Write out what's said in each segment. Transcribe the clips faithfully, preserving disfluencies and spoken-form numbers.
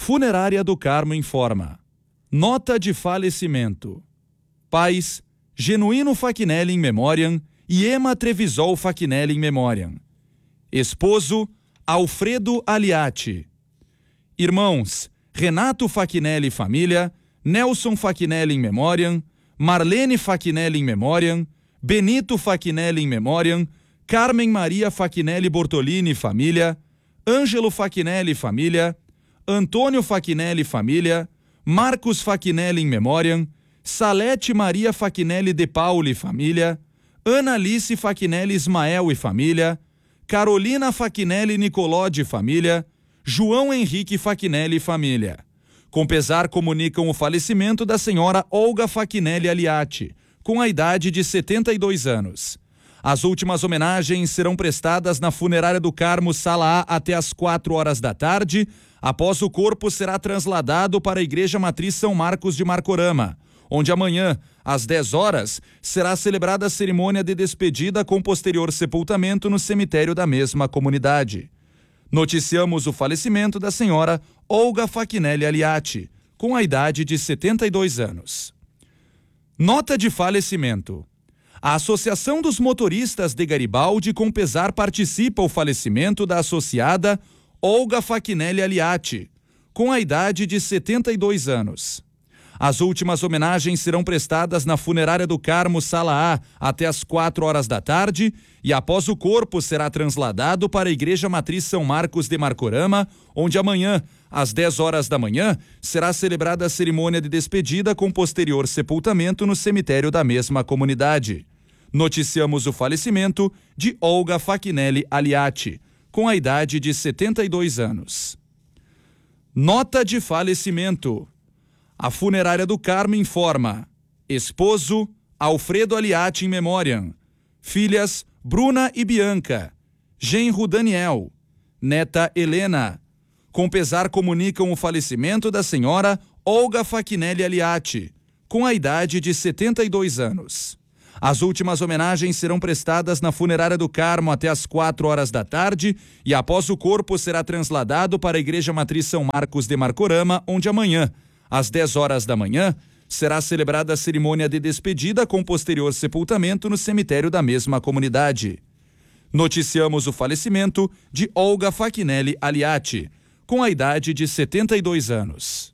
Funerária do Carmo informa. Nota de falecimento. Pais, Genuíno Fachinelli in memoriam e Ema Trevisol Fachinelli in memoriam. Esposo, Alfredo Aliati. Irmãos, Renato Fachinelli família, Nelson Fachinelli in memoriam, Marlene Fachinelli in memoriam, Benito Fachinelli in memoriam, Carmen Maria Fachinelli Bortolini família, Ângelo Fachinelli família, Antônio Fachinelli família, Marcos Fachinelli in memoriam, Salete Maria Fachinelli de Pauli família, Analice Fachinelli Ismael e família, Carolina Fachinelli Nicolò de família, João Henrique Fachinelli família. Com pesar comunicam o falecimento da senhora Olga Fachinelli Aliati, com a idade de setenta e dois anos. As últimas homenagens serão prestadas na Funerária do Carmo, Sala A, até às quatro horas da tarde. Após o corpo será transladado para a Igreja Matriz São Marcos de Marcorama, onde amanhã, às dez horas, será celebrada a cerimônia de despedida com posterior sepultamento no cemitério da mesma comunidade. Noticiamos o falecimento da senhora Olga Fachinelli Aliati, com a idade de setenta e dois anos. Nota de falecimento. A Associação dos Motoristas de Garibaldi, com pesar, participa o falecimento da associada Olga Fachinelli Aliati, com a idade de setenta e dois anos. As últimas homenagens serão prestadas na Funerária do Carmo, Sala A, até às quatro horas da tarde, e após o corpo será transladado para a Igreja Matriz São Marcos de Marcorama, onde amanhã, às dez horas da manhã, será celebrada a cerimônia de despedida com posterior sepultamento no cemitério da mesma comunidade. Noticiamos o falecimento de Olga Fachinelli Aliati, com a idade de setenta e dois anos. Nota de falecimento. A Funerária do Carmo informa. Esposo, Alfredo Aliati in memoriam. Filhas, Bruna e Bianca. Genro Daniel. Neta Helena. Com pesar comunicam o falecimento da senhora Olga Fachinelli Aliati, com a idade de setenta e dois anos. As últimas homenagens serão prestadas na Funerária do Carmo até às quatro horas da tarde, e após o corpo será transladado para a Igreja Matriz São Marcos de Marcorama, onde amanhã, às dez horas da manhã, será celebrada a cerimônia de despedida com posterior sepultamento no cemitério da mesma comunidade. Noticiamos o falecimento de Olga Fachinelli Aliati, com a idade de setenta e dois anos.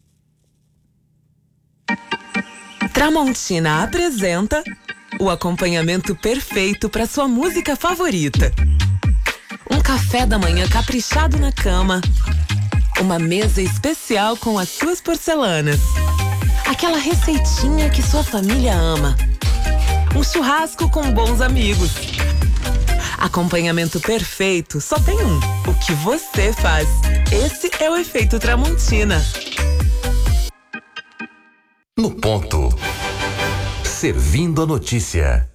Tramontina apresenta o acompanhamento perfeito para sua música favorita. Um café da manhã caprichado na cama, uma mesa especial com as suas porcelanas, aquela receitinha que sua família ama, um churrasco com bons amigos. Acompanhamento perfeito só tem um: o que você faz. Esse é o efeito Tramontina. No ponto. Servindo a notícia.